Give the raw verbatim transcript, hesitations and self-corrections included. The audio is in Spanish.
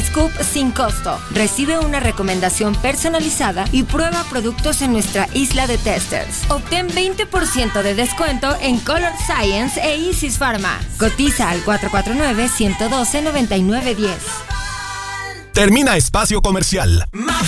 Scoop sin costo. Recibe una recomendación personalizada y prueba productos en nuestra isla de testers. Obtén veinte por ciento de descuento en Color Science e Isis Pharma. Cotiza al cuatro cuatro nueve, uno uno dos, nueve nueve uno cero. Termina espacio comercial.